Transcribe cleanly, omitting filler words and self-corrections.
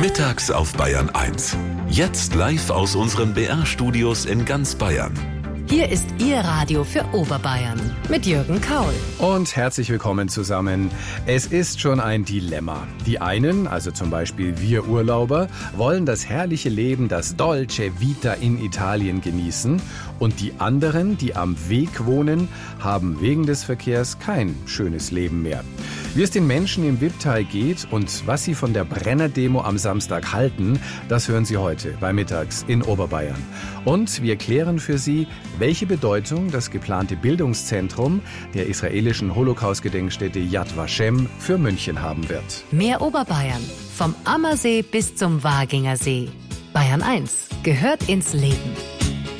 Mittags auf Bayern 1. Jetzt live aus unseren BR-Studios in ganz Bayern. Hier ist Ihr Radio für Oberbayern mit Jürgen Kaul. Und herzlich willkommen zusammen. Es ist schon ein Dilemma. Die einen, also zum Beispiel wir Urlauber, wollen das herrliche Leben, das Dolce Vita in Italien genießen. Und die anderen, die am Weg wohnen, haben wegen des Verkehrs kein schönes Leben mehr. Wie es den Menschen im Wipptal geht und was sie von der Brenner-Demo am Samstag halten, das hören Sie heute bei Mittags in Oberbayern. Und wir klären für Sie, welche Bedeutung das geplante Bildungszentrum der israelischen Holocaust-Gedenkstätte Yad Vashem für München haben wird. Mehr Oberbayern, vom Ammersee bis zum Waginger See. Bayern 1 gehört ins Leben.